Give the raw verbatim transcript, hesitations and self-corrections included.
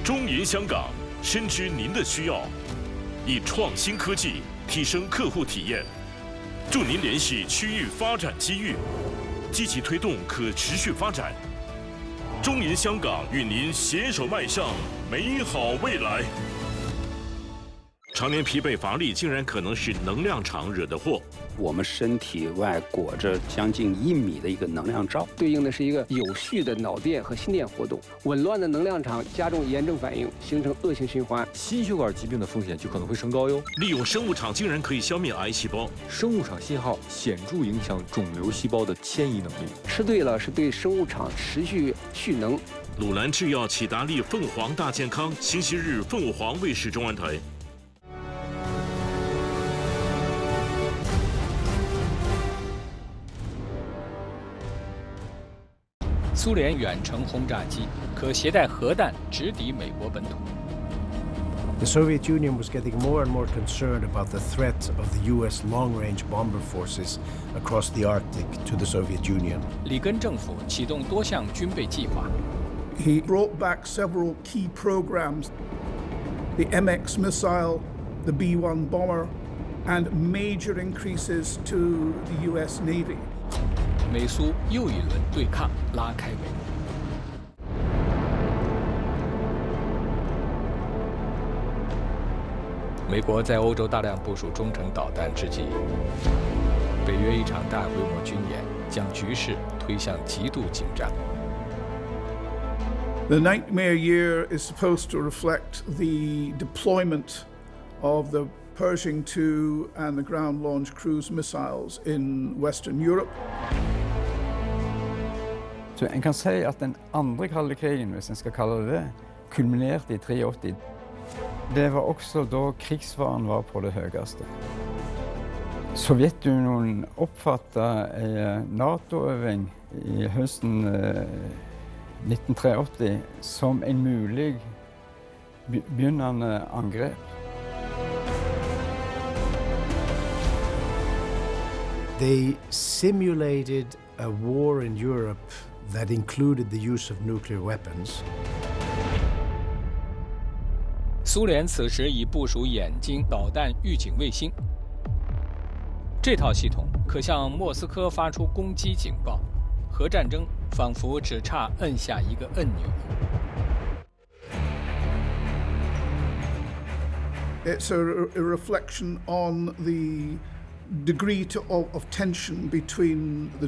中银香港深知您的需要，以创新科技提升客户体验，助您联系区域发展机遇，积极推动可持续发展。中银香港与您携手迈向美好未来。常年疲惫乏力，竟然可能是能量场惹的祸。 我们身体外裹着将近一米的一个能量罩， 对应的是一个有序的脑电和心电活动。紊乱的能量场加重炎症反应，形成恶性循环， 心血管疾病的风险就可能会升高哟。 利用生物场竟然可以消灭癌细胞， 生物场信号显著影响肿瘤细胞的迁移能力。 吃对了是对生物场持续蓄能。 鲁兰制药启达利凤凰大健康，星期日凤凰卫视中文台。 苏联远程轰炸机可携带核弹直抵美国本土。 The Soviet Union was getting more and more concerned about the threat of the U S long-range bomber forces across the Arctic to the Soviet Union. 里根政府启动多项军备计划。 He brought back several key programs: the M X missile, the B one bomber, and major increases to the U S Navy. 美苏又一轮对抗拉开帷幕。美国在欧洲大量部署中程导弹之际，北约一场大规模军演将局势推向极度紧张。 The nightmare year is supposed to reflect the deployment of the Pershing two and the ground-launched cruise missiles in Western Europe. Så en kan si at den andre kalde krigen, hvis en skal kalle det det, kulminerte i åttitre. Det var også da krigsfaren var på det høyeste. Sovjetunionen oppfattet en NATO-øving i høsten nitten åttitre som en mulig begynnende angrep. They simulated a war in Europe that included the use of nuclear weapons. 苏联此时已部署眼睛导弹预警卫星，这套系统可向莫斯科发出攻击警报，核战争仿佛只差摁下一个按钮。 It's a, a reflection on the degree to, of, of tension between the